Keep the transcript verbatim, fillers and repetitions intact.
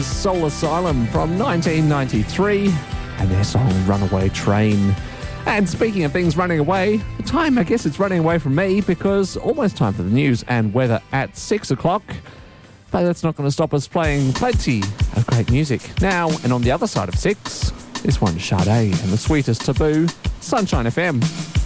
Soul Asylum from nineteen ninety-three and their song Runaway Train. And speaking of things running away, the time, I guess it's running away from me because almost time for the news and weather at six o'clock. But that's not going to stop us playing plenty of great music. Now, and on the other side of six, this one's Sade and the Sweetest Taboo, Sunshine F M.